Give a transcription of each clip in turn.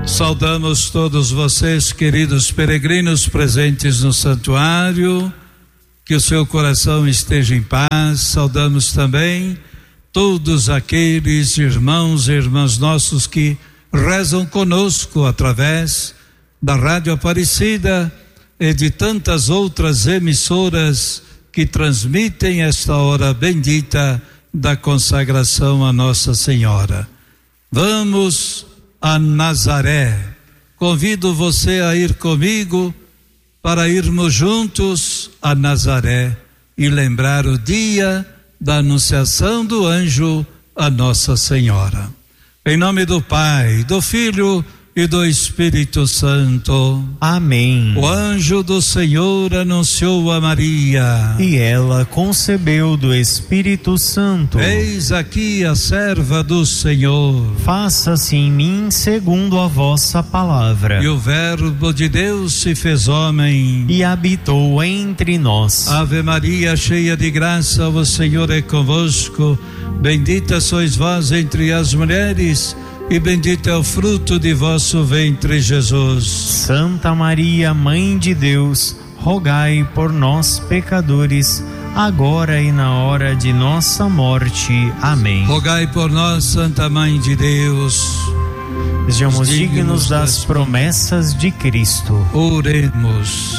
Saudamos todos vocês, queridos peregrinos presentes no santuário, que o seu coração esteja em paz. Saudamos também todos aqueles irmãos e irmãs nossos que rezam conosco através da Rádio Aparecida e de tantas outras emissoras que transmitem esta hora bendita da consagração a Nossa Senhora. Vamos a Nazaré. Convido você a ir comigo para irmos juntos a Nazaré e lembrar o dia da anunciação do anjo a Nossa Senhora. Em nome do Pai, do Filho e do Espírito Santo. Amém. O anjo do Senhor anunciou a Maria, e ela concebeu do Espírito Santo. Eis aqui a serva do Senhor. Faça-se em mim segundo a vossa palavra. E o Verbo de Deus se fez homem e habitou entre nós. Ave Maria, cheia de graça, o Senhor é convosco. Bendita sois vós entre as mulheres, e bendito é o fruto de vosso ventre, Jesus. Santa Maria, Mãe de Deus, rogai por nós, pecadores, agora e na hora de nossa morte. Amém. Rogai por nós, Santa Mãe de Deus. Sejamos dignos das promessas de Cristo. Oremos.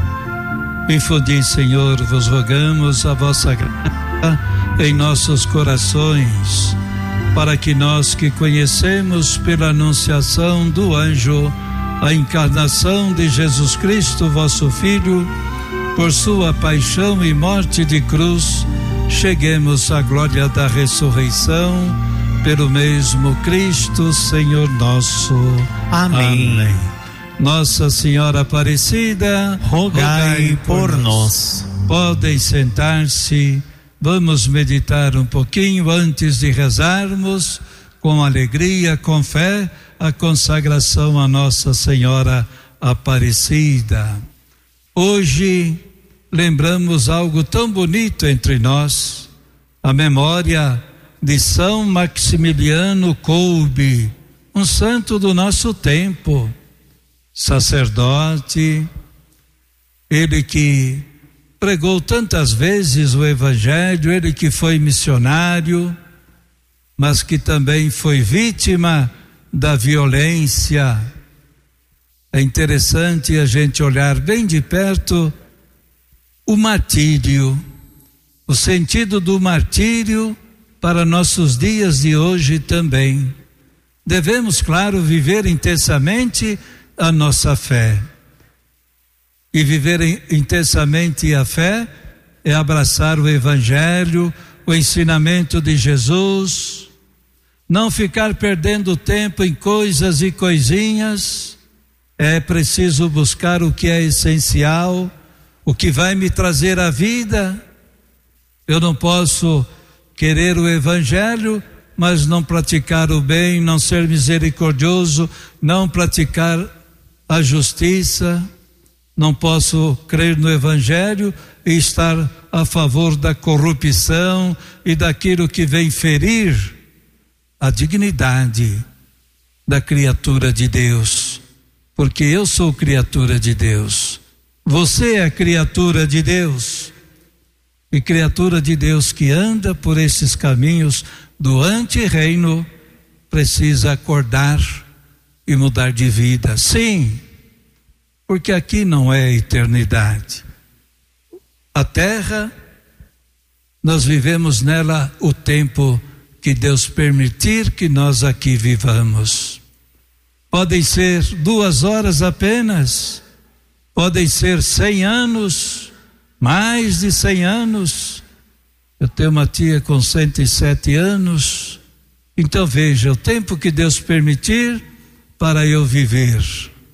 Infundi, Senhor, vos rogamos a vossa graça em nossos corações, para que nós que conhecemos pela anunciação do anjo a encarnação de Jesus Cristo, vosso Filho, por sua paixão e morte de cruz, cheguemos à glória da ressurreição, pelo mesmo Cristo, Senhor nosso. Amém. Amém. Nossa Senhora Aparecida, rogai por nós. Podem sentar-se. Vamos meditar um pouquinho antes de rezarmos com alegria, com fé, a consagração a Nossa Senhora Aparecida. Hoje lembramos algo tão bonito entre nós, a memória de São Maximiliano Kolbe, um santo do nosso tempo, sacerdote, ele que pregou tantas vezes o Evangelho, ele que foi missionário, mas que também foi vítima da violência. É interessante a gente olhar bem de perto o martírio, o sentido do martírio para nossos dias de hoje também. Devemos, claro, viver intensamente a nossa fé. E viver intensamente a fé é abraçar o Evangelho, o ensinamento de Jesus, não ficar perdendo tempo em coisas e coisinhas. É preciso buscar o que é essencial, o que vai me trazer a vida. Eu não posso querer o Evangelho, mas não praticar o bem, não ser misericordioso, não praticar a justiça. Não posso crer no Evangelho e estar a favor da corrupção e daquilo que vem ferir a dignidade da criatura de Deus. Porque eu sou criatura de Deus. Você é criatura de Deus. E criatura de Deus que anda por esses caminhos do antirreino precisa acordar e mudar de vida. Sim. Porque aqui não é eternidade. A terra, nós vivemos nela o tempo que Deus permitir que nós aqui vivamos. Podem ser 2 horas apenas, podem ser 100 anos, mais de 100 anos. Eu tenho uma tia com 107 anos. Então veja, o tempo que Deus permitir para eu viver.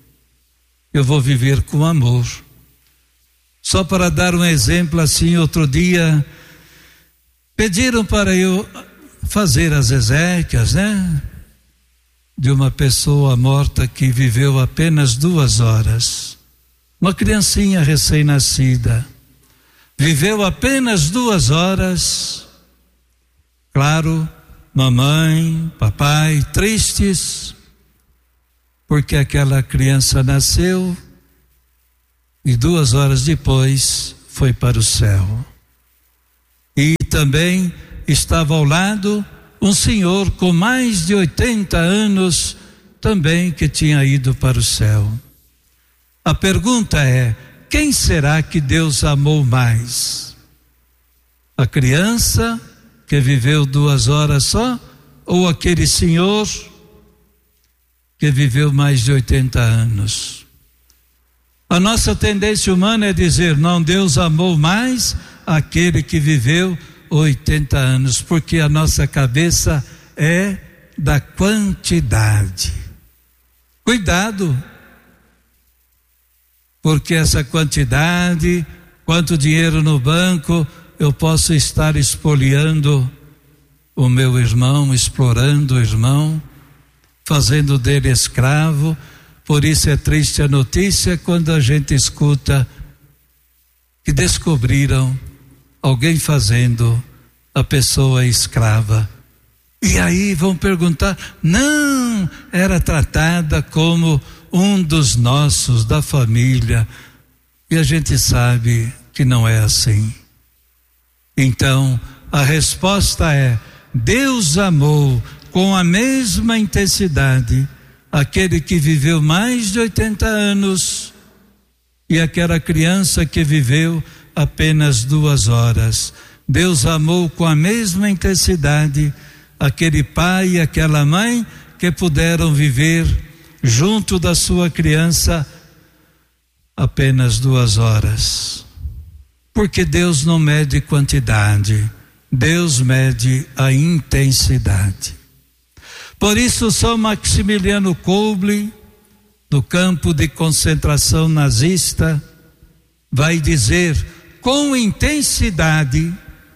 Eu vou viver com amor. Só para dar um exemplo assim, outro dia pediram para eu fazer as exéquias, né? De uma pessoa morta que viveu apenas 2 horas. Uma criancinha recém-nascida. Viveu apenas 2 horas. Claro, mamãe, papai, tristes. porque aquela criança nasceu e 2 horas depois foi para o céu. E também estava ao lado um senhor com mais de 80 anos, também que tinha ido para o céu. A pergunta é: quem será que Deus amou mais? A criança que viveu 2 horas só, ou aquele senhor que viveu mais de 80 anos? A nossa tendência humana é dizer: não, Deus amou mais aquele que viveu 80 anos, porque a nossa cabeça é da quantidade. Cuidado, porque essa quantidade, quanto dinheiro no banco, eu posso estar espoliando o meu irmão, explorando o irmão, fazendo dele escravo. Por isso é triste a notícia quando a gente escuta que descobriram alguém fazendo a pessoa escrava. E aí vão perguntar: não, era tratada como um dos nossos, da família. E a gente sabe que não é assim. Então, a resposta é: Deus amou com a mesma intensidade aquele que viveu mais de 80 anos e aquela criança que viveu apenas 2 horas. Deus amou com a mesma intensidade aquele pai e aquela mãe que puderam viver junto da sua criança apenas 2 horas. Porque Deus não mede quantidade, Deus mede a intensidade. Por isso, São Maximiliano Kolbe, no campo de concentração nazista, vai dizer: com intensidade.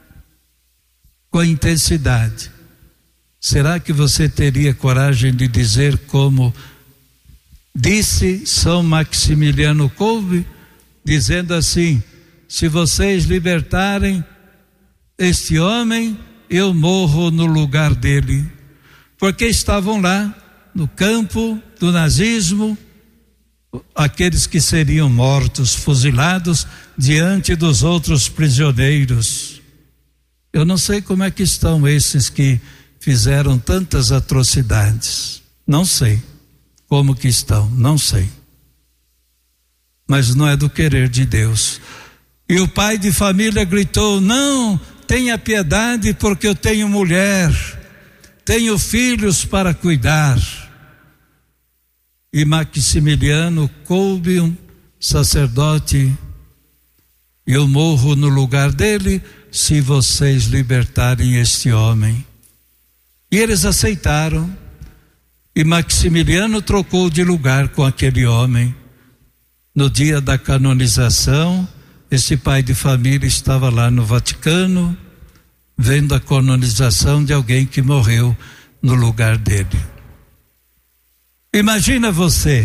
Será que você teria coragem de dizer como disse São Maximiliano Kolbe, dizendo assim: se vocês libertarem este homem, eu morro no lugar dele? Porque estavam lá no campo do nazismo aqueles que seriam mortos, fuzilados diante dos outros prisioneiros. Eu não sei como é que estão esses que fizeram tantas atrocidades. Não sei como que estão, não sei. Mas não é do querer de Deus. E o pai de família gritou: não, tenha piedade, porque eu tenho mulher, tenho filhos para cuidar. E Maximiliano Kolbe, um sacerdote: eu morro no lugar dele se vocês libertarem este homem. E eles aceitaram, e Maximiliano trocou de lugar com aquele homem. No dia da canonização, esse pai de família estava lá no Vaticano, vendo a canonização de alguém que morreu no lugar dele. Imagina você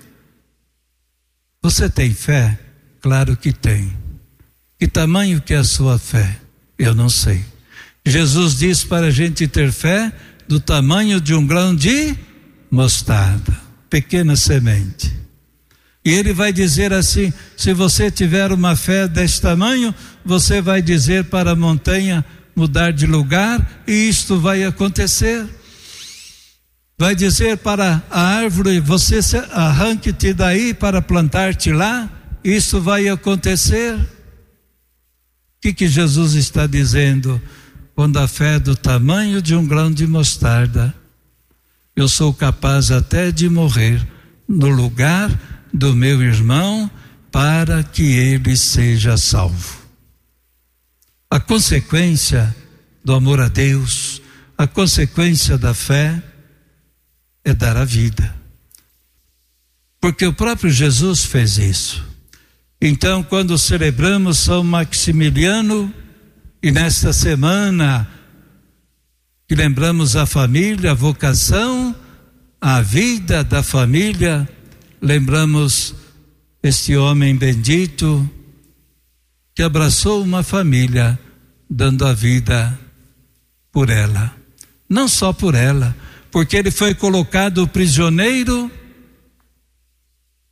tem fé? Claro que tem. Que tamanho que é a sua fé? Eu não sei. Jesus diz para a gente ter fé do tamanho de um grão de mostarda, pequena semente. E ele vai dizer assim: se você tiver uma fé desse tamanho, você vai dizer para a montanha mudar de lugar, e isto vai acontecer. Vai dizer para a árvore: você arranque-te daí para plantar-te lá, isso vai acontecer. O que Jesus está dizendo? Quando a fé é do tamanho de um grão de mostarda, eu sou capaz até de morrer no lugar do meu irmão para que ele seja salvo. A consequência do amor a Deus, a consequência da fé é dar a vida. Porque o próprio Jesus fez isso. Então, quando celebramos São Maximiliano, e nesta semana que lembramos a família, a vocação, a vida da família, lembramos este homem bendito que abraçou uma família, dando a vida por ela. Não só por ela, porque ele foi colocado prisioneiro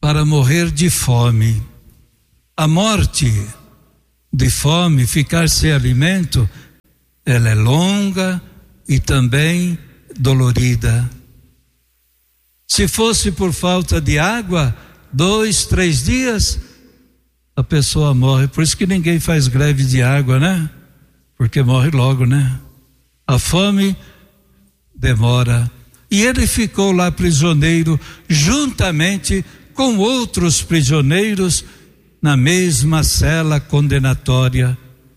para morrer de fome. A morte de fome, ficar sem alimento, ela é longa e também dolorida. Se fosse por falta de água, 2, 3 dias, a pessoa morre. Por isso que ninguém faz greve de água, né? Porque morre logo, né? A fome demora. E ele ficou lá prisioneiro, juntamente com outros prisioneiros, na mesma cela condenatória.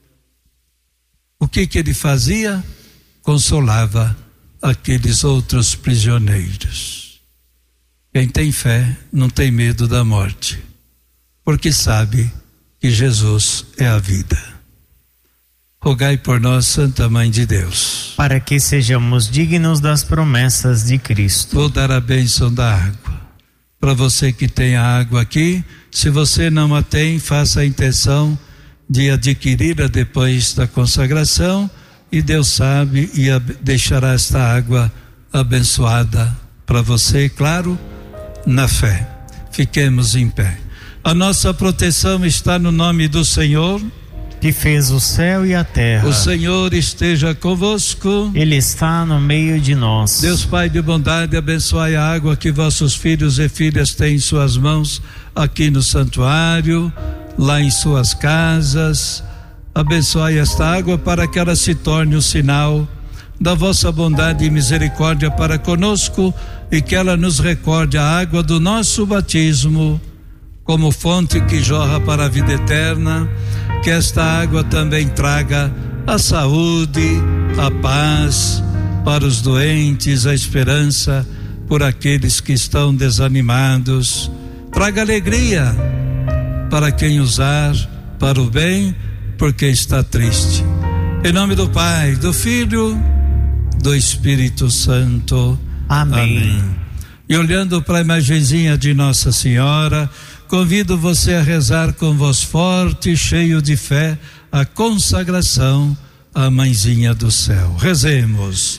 O que ele fazia? Consolava aqueles outros prisioneiros. Quem tem fé não tem medo da morte, porque sabe que Jesus é a vida. Rogai por nós, Santa Mãe de Deus, para que sejamos dignos das promessas de Cristo. Vou dar a bênção da água. Para você que tem a água aqui, se você não a tem, faça a intenção de adquiri-la depois da consagração, e Deus sabe e deixará esta água abençoada para você, claro, na fé. Fiquemos em pé. A nossa proteção está no nome do Senhor, que fez o céu e a terra. O Senhor esteja convosco. Ele está no meio de nós. Deus Pai de bondade, abençoai a água que vossos filhos e filhas têm em suas mãos, aqui no santuário, lá em suas casas. Abençoai esta água para que ela se torne um sinal da vossa bondade e misericórdia para conosco, e que ela nos recorde a água do nosso batismo como fonte que jorra para a vida eterna. Que esta água também traga a saúde, a paz para os doentes, a esperança por aqueles que estão desanimados. Traga alegria para quem usar para o bem, porque está triste. Em nome do Pai, do Filho, do Espírito Santo. Amém. E olhando para a imagenzinha de Nossa Senhora, convido você a rezar com voz forte, cheio de fé, a consagração à Mãezinha do Céu. Rezemos.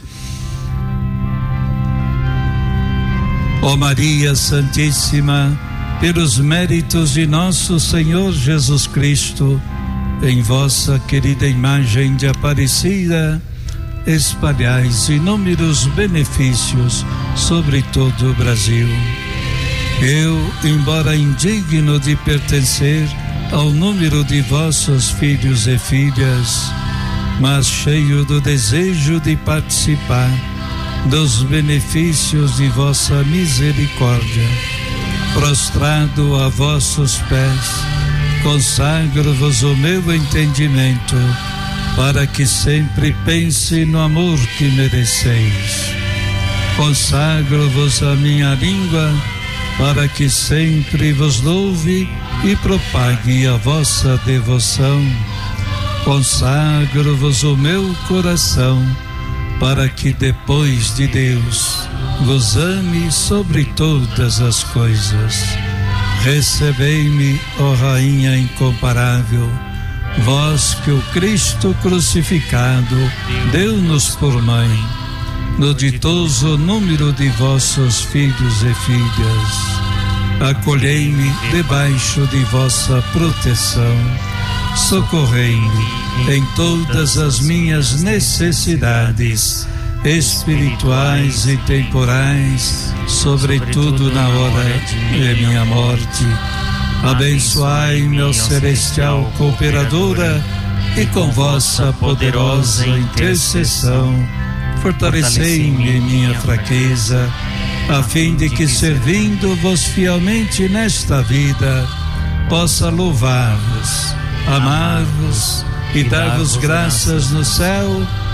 Ó Maria Santíssima, pelos méritos de nosso Senhor Jesus Cristo, em vossa querida imagem de Aparecida, espalhais inúmeros benefícios sobre todo o Brasil. Eu, embora indigno de pertencer ao número de vossos filhos e filhas, mas cheio do desejo de participar dos benefícios de vossa misericórdia, prostrado a vossos pés, consagro-vos o meu entendimento, para que sempre pense no amor que mereceis. Consagro-vos a minha língua, para que sempre vos louve e propague a vossa devoção. Consagro-vos o meu coração, para que depois de Deus vos ame sobre todas as coisas. Recebei-me, ó Rainha incomparável, vós que o Cristo crucificado deu-nos por mãe, no ditoso número de vossos filhos e filhas. Acolhei-me debaixo de vossa proteção, socorrei-me em todas as minhas necessidades espirituais e temporais, sobretudo na hora de minha morte. Abençoai-me, ó celestial cooperadora, e com vossa poderosa intercessão fortalecei-me em minha fraqueza, a fim de que, servindo-vos fielmente nesta vida, possa louvar-vos, amar-vos e dar-vos graças no céu